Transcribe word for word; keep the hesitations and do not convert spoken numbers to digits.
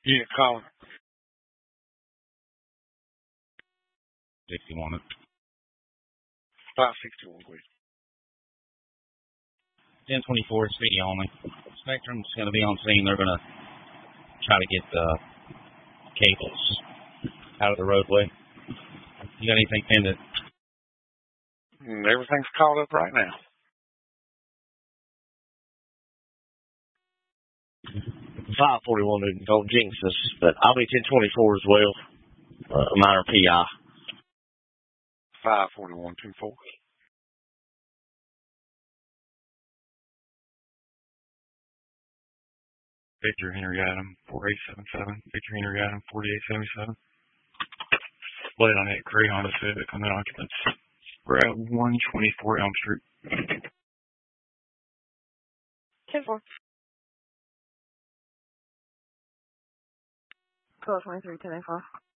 Yeah, calling. If you want it. five sixty-one, please. ten twenty-four, speedy only. Spectrum's going to be on scene. They're going to try to get the cables out of the roadway. You got anything pinned it? Mm, everything's caught up right now. five forty-one Newton Gold Jinxes, but I'll be ten twenty-four as well. Uh, minor P I. five forty-one two four. Victor Henry Adam, four eight seven seven. Victor Henry Adam, forty-eight seventy-seven. Blade on it, Gray Honda Civic, on that occupants. We're at one twenty-four Elm Street. ten four. twelve twenty-three, ten four.